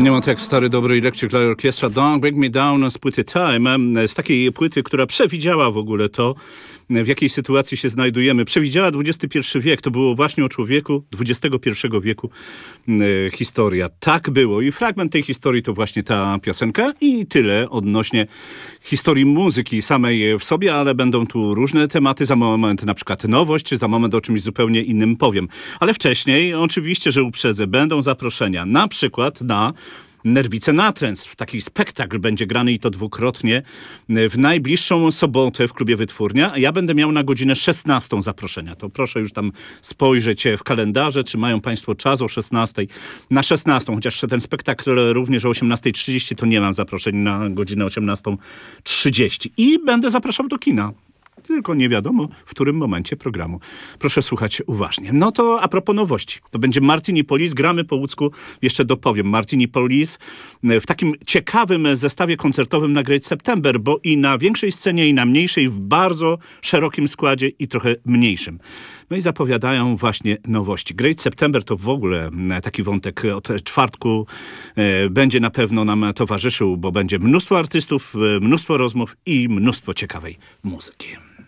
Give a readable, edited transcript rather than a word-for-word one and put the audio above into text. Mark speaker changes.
Speaker 1: Nie ma tak stary, dobry Electric Light Orchestra Don't Break Me Down z płyty Time, z takiej płyty, która przewidziała w ogóle to, w jakiej sytuacji się znajdujemy. Przewidziała XXI wiek, to było właśnie o człowieku XXI wieku historia. Tak było i fragment tej historii to właśnie ta piosenka i tyle odnośnie historii muzyki samej w sobie, ale będą tu różne tematy, za moment na przykład nowość, czy za moment o czymś zupełnie innym powiem. Ale wcześniej oczywiście, że uprzedzę, będą zaproszenia na przykład na Nerwice Natręctw. Taki spektakl będzie grany i to dwukrotnie w najbliższą sobotę w klubie Wytwórnia. Ja będę miał na godzinę 16 zaproszenia. To proszę już tam spojrzeć w kalendarze, czy mają państwo czas o 16. Na 16, chociaż ten spektakl również o 18:30 to nie mam zaproszeń na godzinę 18:30. I będę zapraszał do kina. Tylko nie wiadomo, w którym momencie programu. Proszę słuchać uważnie. No to a propos nowości. To będzie Martini Police. Gramy po łódzku. Jeszcze dopowiem. Martini Police w takim ciekawym zestawie koncertowym na Great September, bo i na większej scenie, i na mniejszej, w bardzo szerokim składzie i trochę mniejszym. No i zapowiadają właśnie nowości. Great September to w ogóle taki wątek od czwartku będzie na pewno nam towarzyszył, bo będzie mnóstwo artystów, mnóstwo rozmów i mnóstwo ciekawej muzyki.